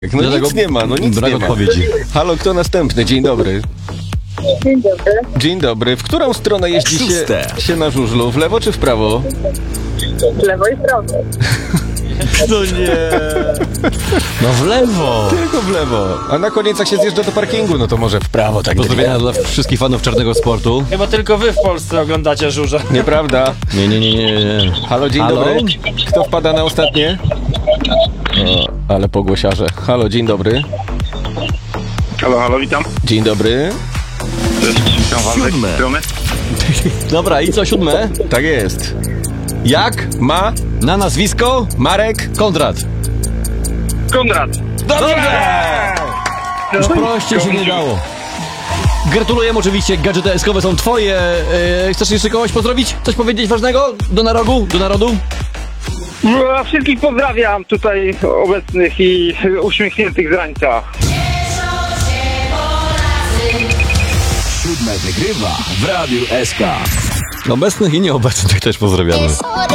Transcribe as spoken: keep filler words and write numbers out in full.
No Dlatego nic nie ma, no nic brak nie ma. odpowiedzi. Halo, kto następny? Dzień dobry. Dzień dobry. Dzień dobry. W którą stronę jeździ się, Szóste. się na żużlu? W lewo czy w prawo? W lewo i w prawo. No nie. No w lewo. Tylko w lewo. A na koniec jak się zjeżdża do parkingu, no to może w prawo, tak Pozdrowienia dla wszystkich fanów czarnego sportu. Chyba tylko wy w Polsce oglądacie żurza. Nieprawda. Nie, nie, nie, nie, nie. Halo, dzień Halo? dobry. Kto wpada na ostatnie? O, ale pogłosiarze. Halo, dzień dobry. Halo, halo, witam. Dzień dobry. Cześć, witam Waldek Siódme. z strony. Dobra, i co, siódme? Tak jest. Jak ma Na nazwisko Marek? Konrad. Konrad. Już prościej się nie dało. Gratulujemy oczywiście, gadżety eskowe są twoje. E, chcesz jeszcze kogoś pozdrowić? Coś powiedzieć ważnego? Do narodu? Do narodu? No, wszystkich pozdrawiam tutaj obecnych i uśmiechniętych z rańca. Siódme wygrywa w Radiu S K. Obecnych i nieobecnych też pozdrawiamy.